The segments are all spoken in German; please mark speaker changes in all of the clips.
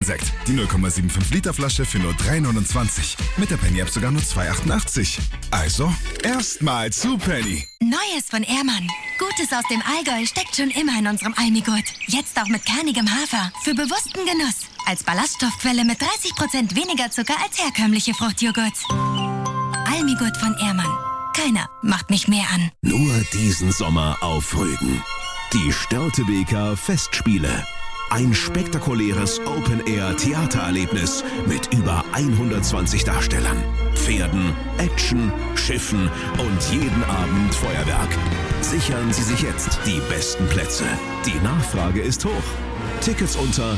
Speaker 1: Sekt. Die 0,75 Liter Flasche für nur 3,29. Mit der Penny-App sogar nur 2,88. Also, erstmal zu Penny.
Speaker 2: Neues von Ehrmann. Gutes aus dem Allgäu steckt schon immer in unserem Almigurt. Jetzt auch mit kernigem Hafer. Für bewussten Genuss. Als Ballaststoffquelle mit 30% weniger Zucker als herkömmliche Fruchtjoghurts. Almigurt von Ehrmann. Keiner macht mich mehr an.
Speaker 3: Nur diesen Sommer auf Rügen. Die Störtebeker Festspiele. Ein spektakuläres Open-Air-Theatererlebnis mit über 120 Darstellern, Pferden, Action, Schiffen und jeden Abend Feuerwerk. Sichern Sie sich jetzt die besten Plätze. Die Nachfrage ist hoch. Tickets unter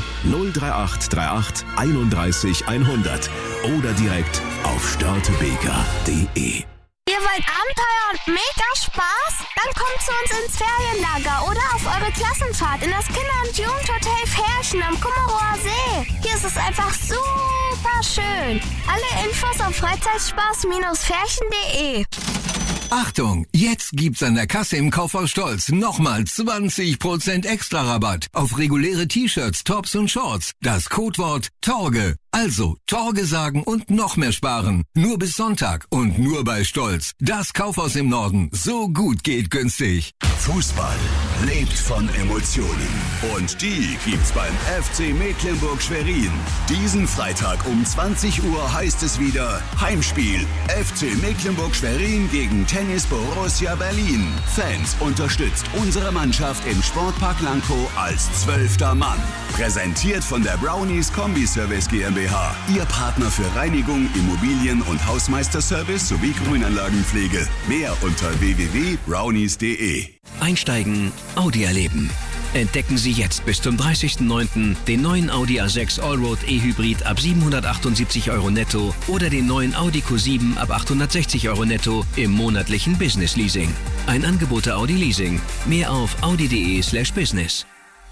Speaker 3: 03838 31 100 oder direkt auf störtebeker.de.
Speaker 4: Ihr wollt Abenteuer und mega Spaß? Dann kommt zu uns ins Ferienlager oder auf eure Klassenfahrt in das Kinder- und Jugendhotel Ferchen am Kummerower See. Hier ist es einfach super schön. Alle Infos auf Freizeitspaß-ferchen.de.
Speaker 5: Achtung, jetzt gibt's an der Kasse im Kaufhaus Stolz nochmal 20% extra Rabatt auf reguläre T-Shirts, Tops und Shorts. Das Codewort Torge. Also Torge sagen und noch mehr sparen. Nur bis Sonntag und nur bei Stolz. Das Kaufhaus im Norden. So gut geht günstig.
Speaker 6: Fußball lebt von Emotionen. Und die gibt's beim FC Mecklenburg-Schwerin. Diesen Freitag um 20 Uhr heißt es wieder Heimspiel. FC Mecklenburg-Schwerin gegen Tennis Borussia Berlin. Fans, unterstützt unsere Mannschaft im Sportpark Lankow als 12. Mann. Präsentiert von der Brownies Kombi-Service GmbH. Ihr Partner für Reinigung, Immobilien- und Hausmeisterservice sowie Grünanlagenpflege. Mehr unter www.brownies.de.
Speaker 3: Einsteigen, Audi erleben. Entdecken Sie jetzt bis zum 30.09. den neuen Audi A6 Allroad E-Hybrid ab 778 € netto oder den neuen Audi Q7 ab 860 € netto im monatlichen Business Leasing. Ein Angebot der Audi Leasing. Mehr auf audi.de/business.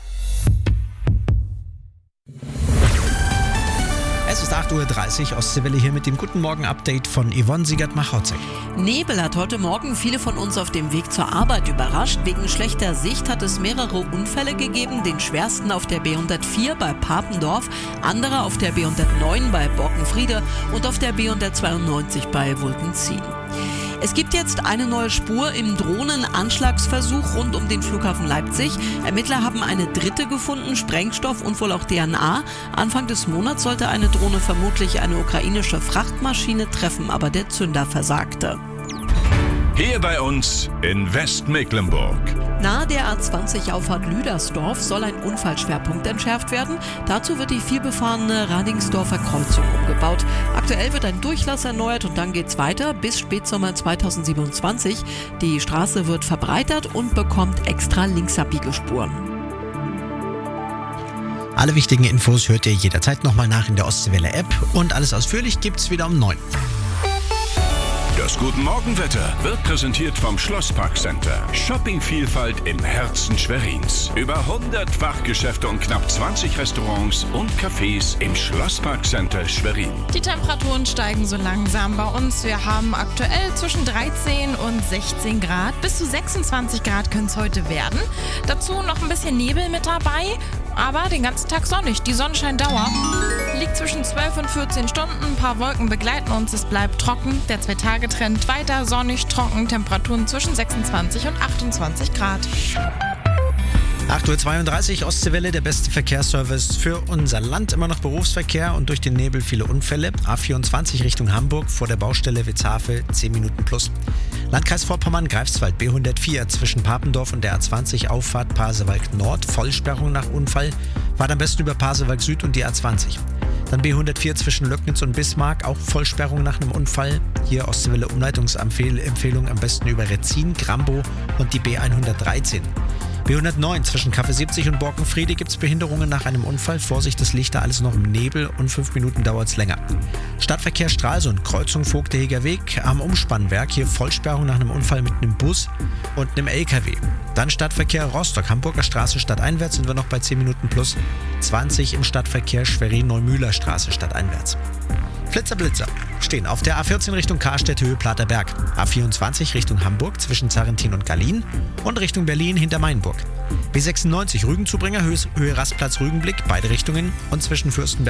Speaker 7: Es ist 8:30 Uhr, Ostseewelle hier mit dem Guten Morgen-Update von Yvonne Siegert-Machautzek.
Speaker 8: Nebel hat heute Morgen viele von uns auf dem Weg zur Arbeit überrascht. Wegen schlechter Sicht hat es mehrere Unfälle gegeben. Den schwersten auf der B104 bei Papendorf, andere auf der B109 bei Borkenfriede und auf der B192 bei Wulkenzien. Es gibt jetzt eine neue Spur im Drohnenanschlagsversuch rund um den Flughafen Leipzig. Ermittler haben eine dritte gefunden, Sprengstoff und wohl auch DNA. Anfang des Monats sollte eine Drohne vermutlich eine ukrainische Frachtmaschine treffen, aber der Zünder versagte.
Speaker 9: Hier bei uns in Westmecklenburg.
Speaker 8: Nahe der A20-Auffahrt Lüdersdorf soll ein Unfallschwerpunkt entschärft werden. Dazu wird die vielbefahrene Radingsdorfer Kreuzung umgebaut. Aktuell wird ein Durchlass erneuert und dann geht's weiter bis Spätsommer 2027. Die Straße wird verbreitert und bekommt extra Linksabbiegespuren.
Speaker 7: Alle wichtigen Infos hört ihr jederzeit nochmal nach in der Ostseewelle-App und alles ausführlich gibt's wieder um 9.
Speaker 9: Das Guten Morgenwetter wird präsentiert vom Schlossparkcenter. Shoppingvielfalt im Herzen Schwerins. Über 100 Fachgeschäfte und knapp 20 Restaurants und Cafés im Schlossparkcenter Schwerin.
Speaker 10: Die Temperaturen steigen so langsam bei uns. Wir haben aktuell zwischen 13 und 16 Grad. Bis zu 26 Grad können es heute werden. Dazu noch ein bisschen Nebel mit dabei, aber den ganzen Tag sonnig. Die Sonnenscheindauer liegt zwischen 12 und 14 Stunden. Ein paar Wolken begleiten uns. Es bleibt trocken. Der 2-Tage-Trend weiter sonnig, trocken. Temperaturen zwischen 26 und 28 Grad.
Speaker 7: 8:32 Uhr, Ostseewelle, der beste Verkehrsservice für unser Land. Immer noch Berufsverkehr und durch den Nebel viele Unfälle. A24 Richtung Hamburg vor der Baustelle Witzhavel 10 Minuten plus. Landkreis Vorpommern, Greifswald, B104 zwischen Papendorf und der A20 Auffahrt Pasewalk Nord. Vollsperrung nach Unfall. Fahrt am besten über Pasewalk Süd und die A20. Dann B104 zwischen Löcknitz und Bismarck, auch Vollsperrung nach einem Unfall. Hier Ostseewelle Umleitungsempfehlung am besten über Retzin, Grambo und die B113. B109 zwischen Kaffee 70 und Borkenfriede gibt es Behinderungen nach einem Unfall. Vorsicht, das liegt da alles noch im Nebel und 5 Minuten dauert es länger. Stadtverkehr Stralsund, Kreuzung Vogteheger Weg am Umspannwerk. Hier Vollsperrung nach einem Unfall mit einem Bus und einem LKW. Dann Stadtverkehr Rostock, Hamburger Straße stadteinwärts sind wir noch bei 10 Minuten plus. 20 im Stadtverkehr Schwerin-Neumühler Straße stadteinwärts. Flitzer stehen auf der A14 Richtung Karstedt, Höhe Platerberg. A24 Richtung Hamburg zwischen Zarrentin und Gallien und Richtung Berlin hinter Mainburg. B96 Rügenzubringer, Höhe Rastplatz Rügenblick, beide Richtungen und zwischen Fürstenberg